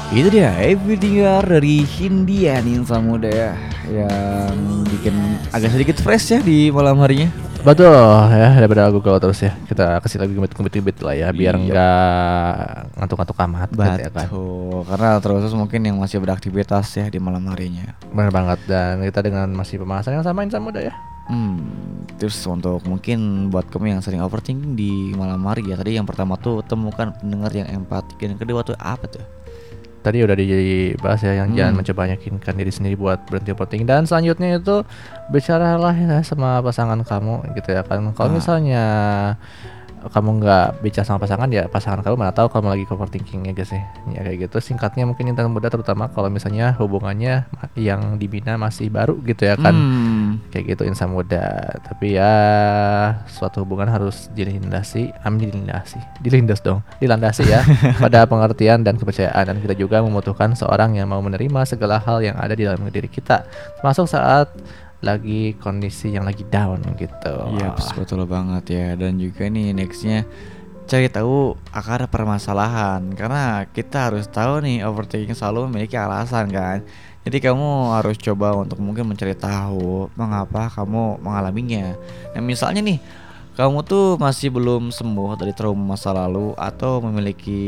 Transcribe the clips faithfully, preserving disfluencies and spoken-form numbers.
Itu dia Everything You Are dari Hindia nih insan muda ya, yang bikin agak sedikit fresh ya di malam harinya. Betul ya, daripada aku galau terus ya. Kita kasih lagi gebet-gebet lah ya, biar Iya. enggak ngantuk-ngantuk amat gitu ya kan. Betul, karena terus mungkin yang masih beraktivitas ya di malam harinya. Benar banget, dan kita dengan masih pembahasan yang sama insan muda ya. Hmm, tips untuk mungkin buat kamu yang sering overthinking di malam hari ya. Tadi yang pertama tuh temukan pendengar yang empatik, dan yang kedua tuh apa tuh? Tadi udah dibahas ya, yang Hmm. jangan mencoba yakinkan diri sendiri buat berhenti overthinking. Dan selanjutnya itu bicaralah ya sama pasangan kamu gitu ya kan. Kalau Ah. misalnya kamu nggak bicara sama pasangan, ya pasangan kamu mana tahu kamu lagi overthinking ya guys ya. Ya kayak gitu singkatnya mungkin insan muda, terutama kalau misalnya hubungannya yang dibina masih baru gitu ya kan. Hmm. Kayak gitu insan muda. Tapi ya suatu hubungan harus dilindasi, amin dilindasi, dilindas dong, dilandasi ya pada pengertian dan kepercayaan. Dan kita juga membutuhkan seorang yang mau menerima segala hal yang ada di dalam diri kita, termasuk saat lagi kondisi yang lagi down gitu. Iya, betul banget ya. Dan juga nih nextnya cari tahu akar permasalahan, karena kita harus tahu nih overthinking selalu memiliki alasan kan. Jadi kamu harus coba untuk mungkin mencari tahu mengapa kamu mengalaminya. Nah misalnya nih, kamu tuh masih belum sembuh dari trauma masa lalu atau memiliki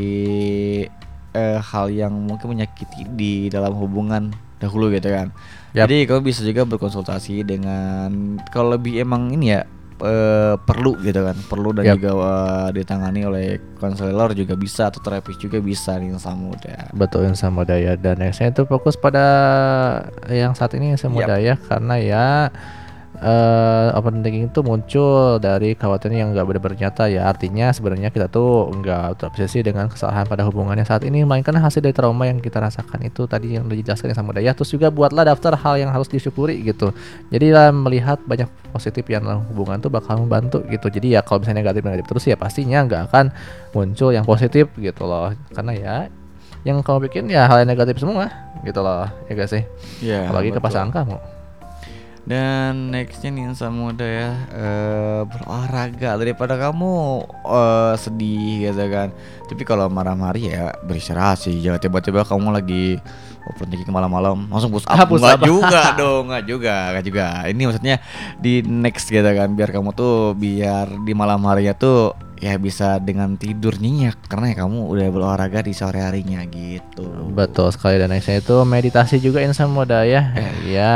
eh, hal yang mungkin menyakiti di dalam hubungan dahulu gitu kan. Yap. Jadi kamu bisa juga berkonsultasi dengan, kalau lebih emang ini ya eh, perlu gitu kan, perlu dan Yap. juga eh, ditangani oleh konselor juga bisa, atau terapis juga bisa nih sama muda. Betul insan muda ya. Dan nextnya itu fokus pada yang saat ini insan muda ya, karena ya Uh, overthinking itu muncul dari kekhawatiran yang nggak benar-benar nyata ya. Artinya sebenarnya kita tuh nggak terobsesi dengan kesalahan pada hubungannya saat ini, melainkan hasil dari trauma yang kita rasakan itu tadi yang udah dijelaskan sama Daya. Terus juga buatlah daftar hal yang harus disyukuri gitu. Jadi lah melihat banyak positif yang dalam hubungan tuh bakal membantu gitu. Jadi ya kalau misalnya negatif negatif terus ya pastinya nggak akan muncul yang positif gitu loh. Karena ya yang kamu bikin ya hal yang negatif semua gitu loh ya gak sih? Ya, apalagi ke betul. pasangan kamu. Dan nextnya nih insan muda ya, uh, berolahraga daripada kamu uh, sedih gitu kan. Tapi kalau marah-marah ya beristirahat sih. Jangan tiba-tiba kamu lagi overthinking malam-malam langsung push up. Push Nggak up. juga dong, nggak juga, nggak juga. Ini maksudnya di next gitu kan, biar kamu tuh biar di malam harinya tuh ya bisa dengan tidur nyenyak, karena ya kamu udah berolahraga di sore harinya gitu. Betul sekali. Dan nextnya itu meditasi juga insan muda ya. Eh. Ya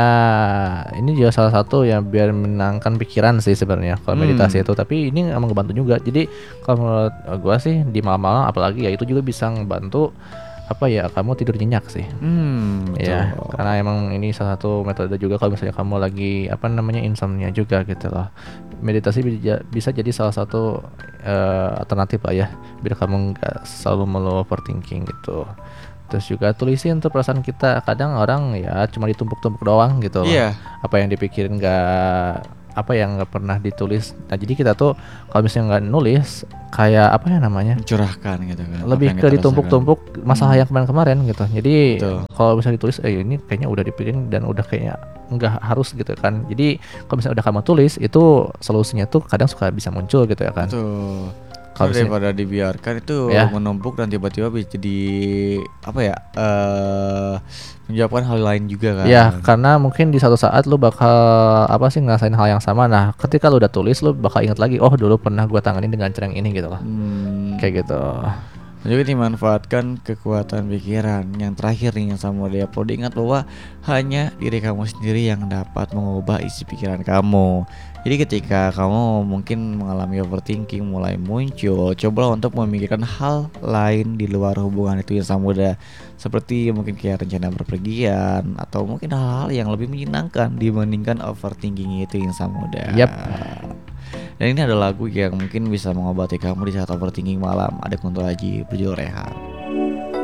ini juga salah satu yang biar menenangkan pikiran sih sebenarnya kalau Hmm. meditasi itu. Tapi ini emang ngebantu juga. Jadi kalau menurut gua sih di malam-malam apalagi ya itu juga bisa ngebantu apa ya, kamu tidur nyenyak sih. Hmm, betul. Ya, karena emang ini salah satu metode juga kalau misalnya kamu lagi apa namanya insomnia juga gitu loh. Meditasi bisa, bisa jadi salah satu uh, alternatif lah ya, biar kamu nggak selalu melulu overthinking gitu. Terus juga tulisin tuh perasaan kita. Kadang orang ya cuma ditumpuk-tumpuk doang gitu loh. Iya. Apa yang dipikirin nggak apa yang nggak pernah ditulis. Nah jadi kita tuh kalau misalnya nggak nulis kayak apa ya namanya, Mencurahkan gitu kan, lebih apa yang ke kita ditumpuk-tumpuk masalah Hmm. yang kemarin-kemarin gitu. Jadi Betul. kalau misalnya ditulis, eh ini kayaknya udah dipikirin dan udah kayaknya nggak harus gitu kan. Jadi kalau misalnya udah kamu tulis itu solusinya tuh kadang suka bisa muncul gitu ya kan. Betul. Kalau Kalau misalnya- daripada dibiarkan itu Ya. menumpuk dan tiba-tiba bisa jadi apa ya, eh menjawabkan hal lain juga kan. Ya, karena mungkin di satu saat lu bakal apa sih ngerasain hal yang sama. Nah, ketika lu udah tulis lu bakal ingat lagi, oh dulu pernah gua tanganin dengan cara yang ini gitu loh. Hmm. Kayak gitu. Dan juga dimanfaatkan kekuatan pikiran. Yang terakhir nih yang sama dia, perlu diingat bahwa hanya diri kamu sendiri yang dapat mengubah isi pikiran kamu. Jadi ketika kamu mungkin mengalami overthinking mulai muncul, cobalah untuk memikirkan hal lain di luar hubungan itu yang sama muda, seperti mungkin kayak rencana berpergian atau mungkin hal-hal yang lebih menyenangkan dibandingkan overthinking itu yang sama muda. Yap. Dan ini ada lagu yang mungkin bisa mengobati kamu di saat overthinking malam. Ada Kunto Aji berjudul Rehat.